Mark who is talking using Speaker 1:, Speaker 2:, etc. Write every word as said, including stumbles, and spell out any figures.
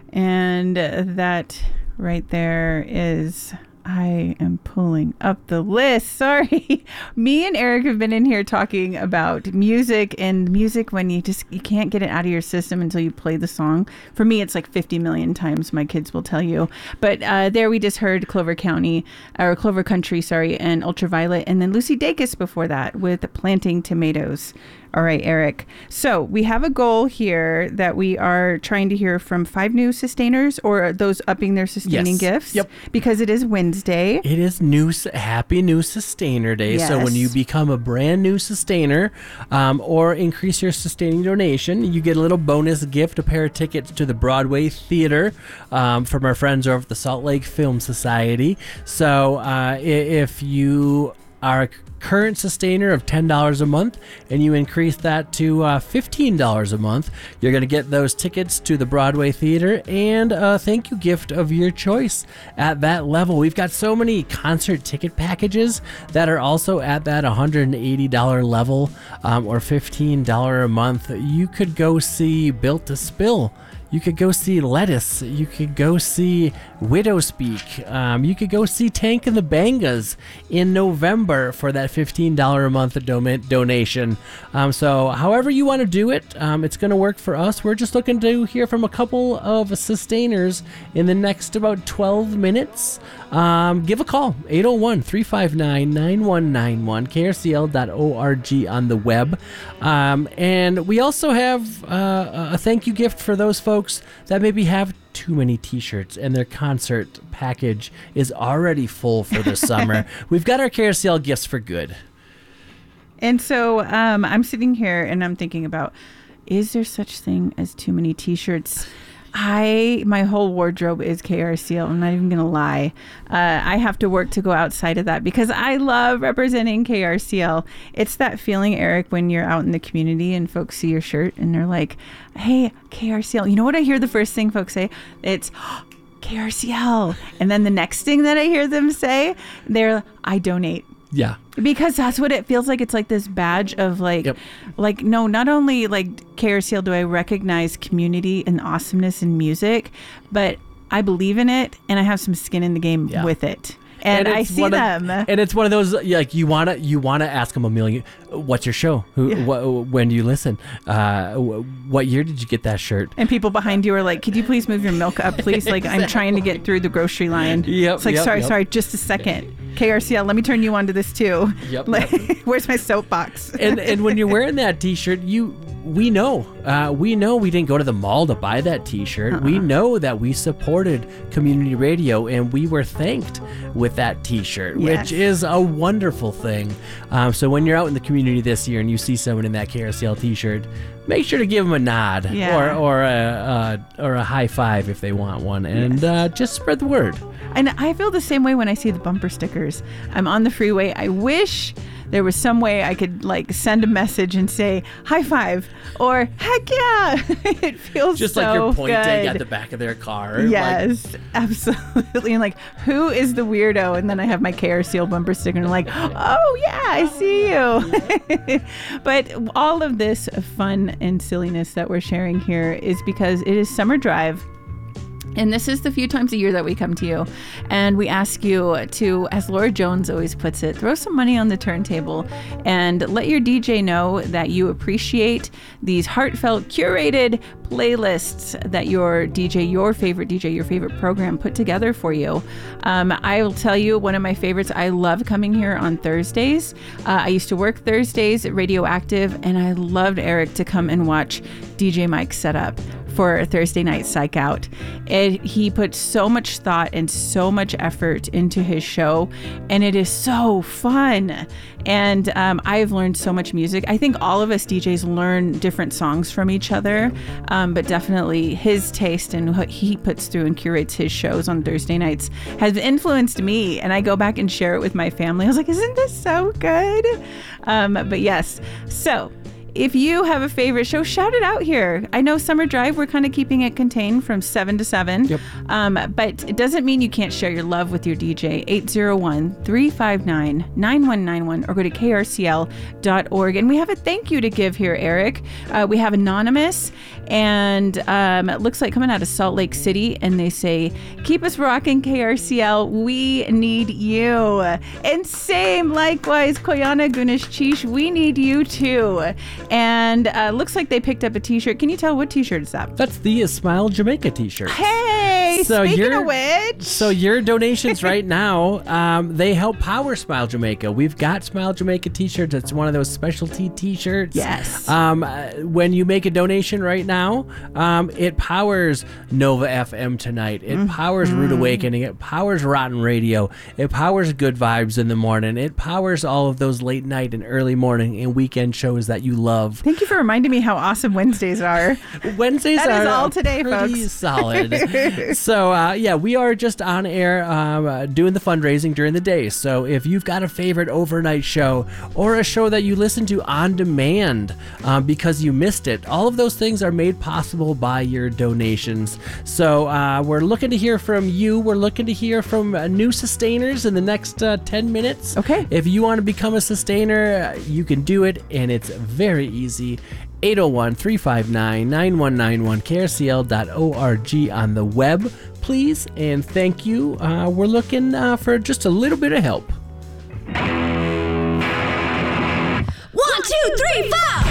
Speaker 1: And that right there is... I am pulling up the list. Sorry. Me and Eric have been in here talking about music and music when you just, you can't get it out of your system until you play the song. For me, it's like fifty million times, my kids will tell you. But uh, there we just heard Clover County, or Clover Country, sorry, and Ultraviolet. And then Lucy Dacus before that with Planting Tomatoes. All right, Eric. So we have a goal here that we are trying to hear from five new sustainers or those upping their sustaining
Speaker 2: Yes.
Speaker 1: gifts.
Speaker 2: Yep.
Speaker 1: Because it is Wednesday.
Speaker 2: It is new, Happy New Sustainer Day.
Speaker 1: Yes.
Speaker 2: So when you become a brand new sustainer um, or increase your sustaining donation, you get a little bonus gift, a pair of tickets to the Broadway Theater um, from our friends over at the Salt Lake Film Society. So uh, i- if you are a current sustainer of ten dollars a month and you increase that to uh, fifteen dollars a month, you're going to get those tickets to the Broadway Theater and a thank you gift of your choice at that level. We've got so many concert ticket packages that are also at that one hundred eighty dollars level um, or fifteen dollars a month. You could go see Built to Spill. You could go see Lettuce. You could go see Widow Speak. Um, you could go see Tank and the Bangas in November for that fifteen dollars a month do- donation. Um, so however you want to do it, um, it's going to work for us. We're just looking to hear from a couple of sustainers in the next about twelve minutes. Um, give a call, eight oh one, three five nine, nine one nine one, K R C L dot org on the web. Um, and we also have uh, a thank you gift for those folks that maybe have too many t-shirts and their concert package is already full for the summer. We've got our K R C L gifts for good.
Speaker 1: And so um, I'm sitting here and I'm thinking about, is there such thing as too many t-shirts? I, my whole wardrobe is K R C L. I'm not even going to lie. Uh, I have to work to go outside of that because I love representing K R C L. It's that feeling, Eric, when you're out in the community and folks see your shirt and they're like, hey, K R C L. You know what I hear the first thing folks say? It's oh, K R C L. And then the next thing that I hear them say, they're, I donate.
Speaker 2: Yeah.
Speaker 1: Because that's what it feels like. It's like this badge of like,
Speaker 2: Yep.
Speaker 1: like, no, not only like K R C L do I recognize community and awesomeness in music, but I believe in it and I have some skin in the game
Speaker 2: Yeah.
Speaker 1: with it. And, I
Speaker 2: it's
Speaker 1: see
Speaker 2: one of-
Speaker 1: them.
Speaker 2: and it's one of those like you wanna you wanna ask them a million. What's your show? Who?
Speaker 1: Yeah.
Speaker 2: Wh- when do you listen? Uh, wh- what year did you get that shirt?
Speaker 1: And people behind you are like, could you please move your milk up, please? Like, I'm trying to get through the grocery line.
Speaker 2: Yep,
Speaker 1: It's like,
Speaker 2: yep,
Speaker 1: sorry,
Speaker 2: yep.
Speaker 1: sorry, just a second. K R C L, let me turn you on to this too.
Speaker 2: Yep,
Speaker 1: Like,
Speaker 2: yep.
Speaker 1: where's my soapbox?
Speaker 2: and and when you're wearing that T-shirt, you we know uh, we know we didn't go to the mall to buy that T-shirt.
Speaker 1: Uh-uh.
Speaker 2: We know that we supported community radio, and we were thanked with that T-shirt,
Speaker 1: Yes.
Speaker 2: which is a wonderful thing. Um, so when you're out in the community this year and you see someone in that K R C L T-shirt, make sure to give them a nod
Speaker 1: Yeah.
Speaker 2: or or a, a or a high five if they want one, and uh, just spread the word.
Speaker 1: And I feel the same way when I see the bumper stickers. I'm on the freeway. I wish there was some way I could like send a message and say high five or heck yeah. It feels
Speaker 2: Just
Speaker 1: so
Speaker 2: like you're pointing
Speaker 1: good.
Speaker 2: at the back of their car. like,
Speaker 1: Yes, absolutely. And like, who is the weirdo? And then I have my K R C L bumper sticker and I'm like, oh yeah, I see you. But all of this fun and silliness that we're sharing here is because it is Summer Drive. And this is the few times a year that we come to you and we ask you to, as Laura Jones always puts it, throw some money on the turntable and let your D J know that you appreciate these heartfelt, curated playlists that your D J, your favorite D J, your favorite program put together for you. Um, I will tell you one of my favorites. I love coming here on Thursdays. Uh, I used to work Thursdays at Radioactive and I loved Eric to come and watch D J Mike set up for Thursday night Psych Out. It, he put so much thought and so much effort into his show, and it is so fun. And um, I've learned so much music. I think all of us D Js learn different songs from each other, um, but definitely his taste and what he puts through and curates his shows on Thursday nights has influenced me, and I go back and share it with my family. I was like, isn't this so good? Um, but yes, so if you have a favorite show, shout it out here. I know Summer Drive, we're kind of keeping it contained from seven to seven.
Speaker 2: Yep.
Speaker 1: Um, but it doesn't mean you can't share your love with your D J. eight oh one, three five nine, nine one nine one or go to k r c l dot org. And we have a thank you to give here, Eric. Uh, we have Anonymous, and um, it looks like coming out of Salt Lake City, and they say, keep us rocking, K R C L. We need you. And same, likewise, Koyana Gunesh Chish, we need you too. And uh, looks like they picked up a t-shirt. Can you tell what t-shirt is that?
Speaker 2: That's the Smile Jamaica t-shirt.
Speaker 1: Hey,
Speaker 2: So
Speaker 1: speaking
Speaker 2: your-
Speaker 1: of which.
Speaker 2: So your donations right now, um, they help power Smile Jamaica. We've got Smile Jamaica t-shirts. It's one of those specialty t-shirts.
Speaker 1: Yes.
Speaker 2: Um, uh, when you make a donation right now, um, it powers Nova F M tonight. It
Speaker 1: Mm-hmm.
Speaker 2: powers Rude Awakening. It powers Rotten Radio. It powers Good Vibes in the morning. It powers all of those late night and early morning and weekend shows that you love.
Speaker 1: Thank you for reminding me how awesome Wednesdays are.
Speaker 2: Wednesdays
Speaker 1: That
Speaker 2: are
Speaker 1: is all today,
Speaker 2: pretty
Speaker 1: folks.
Speaker 2: solid. So uh, yeah, we are just on air um, uh, doing the fundraising during the day. So if you've got a favorite overnight show or a show that you listen to on demand um, because you missed it, all of those things are made possible by your donations. So uh, we're looking to hear from you. We're looking to hear from uh, new sustainers in the next uh, ten minutes.
Speaker 1: Okay.
Speaker 2: If you want to become a sustainer, uh, you can do it, and it's very easy. eight oh one, three five nine, nine one nine one, k r c l dot org on the web, please, and thank you. Uh, we're looking uh, for just a little bit of help.
Speaker 3: One, two, three, four.